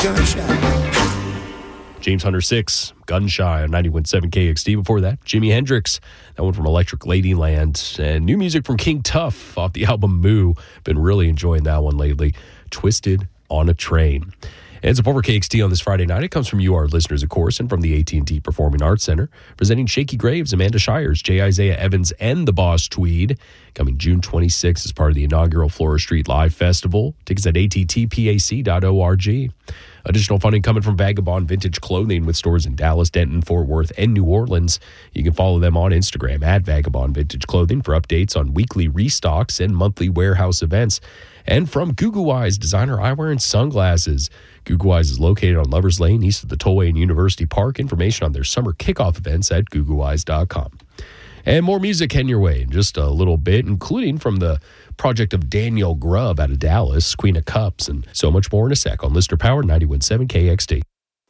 James Hunter 6, Gun Shy on 91.7 KXT. Before that, Jimi Hendrix, that one from Electric Ladyland. And new music from King Tuff off the album Moo. Been really enjoying that one lately. Twisted on a Train. And support for KXT on this Friday night. It comes from you, our listeners, of course, and from the AT&T Performing Arts Center. Presenting Shaky Graves, Amanda Shires, J. Isaiah Evans, and the Boss Tweed. Coming June 26th as part of the inaugural Flora Street Live Festival. Tickets at attpac.org. Additional funding coming from Vagabond Vintage Clothing with stores in Dallas, Denton, Fort Worth, and New Orleans. You can follow them on Instagram at Vagabond Vintage Clothing for updates on weekly restocks and monthly warehouse events. And from Gugu Eyes, designer eyewear and sunglasses. Gugu Eyes is located on Lovers Lane, east of the Tollway and University Park. Information on their summer kickoff events at gugueyes.com. And more music heading your way in just a little bit, including from the project of Daniel Grubb out of Dallas, Queen of Cups, and so much more in a sec on Listener Power 91.7 KXT.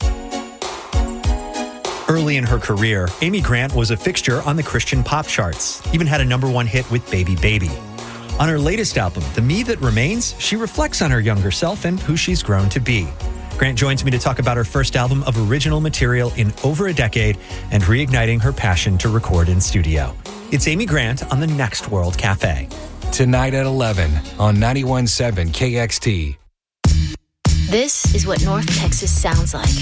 Early in her career, Amy Grant was a fixture on the Christian pop charts, even had a #1 hit with Baby Baby. On her latest album, The Me That Remains, she reflects on her younger self and who she's grown to be. Grant joins me to talk about her first album of original material in over a decade and reigniting her passion to record in studio. It's Amy Grant on the Next World Cafe. Tonight at 11 on 91.7 KXT. This is what North Texas sounds like.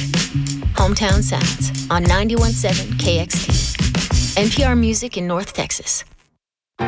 Hometown Sounds on 91.7 KXT. NPR Music in North Texas.